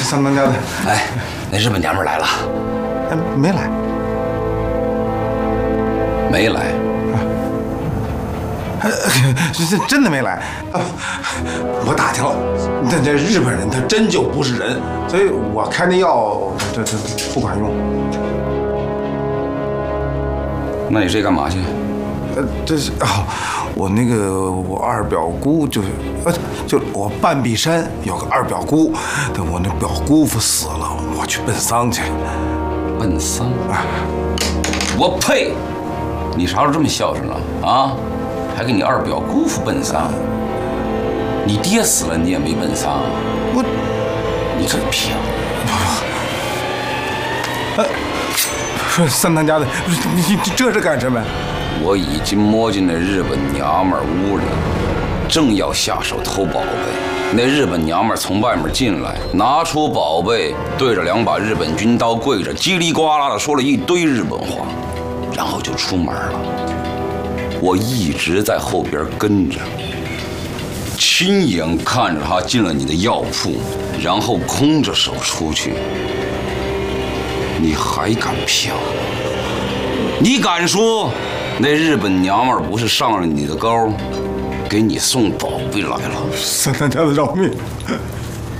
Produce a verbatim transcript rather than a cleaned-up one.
三当家的。 哎，那日本娘们来了？ 哎，没来。 没来。 这真的没来。我打听了，那这日本人他真就不是人，所以我开那药这这不管用。 那你这干嘛去？ 呃，这是啊、哦，我那个我二表姑就是，呃，就我半壁山有个二表姑，但我那表姑父死了，我去奔丧去。 奔丧？啊！我呸！你啥时候这么孝顺了啊？还给你二表姑父奔丧？你爹死了你也没奔丧？ 我， 你真漂亮！呃，说三当家的，你你这是干什么？ 我已经摸进那日本娘们屋里，正要下手偷宝贝，那日本娘们从外面进来，拿出宝贝，对着两把日本军刀跪着，叽里呱啦的说了一堆日本话，然后就出门了。我一直在后边跟着，亲眼看着她进了你的药铺，然后空着手出去。你还敢飘？你敢说那日本娘们不是上了你的钩，给你送宝贝来了？ 三当家的饶命！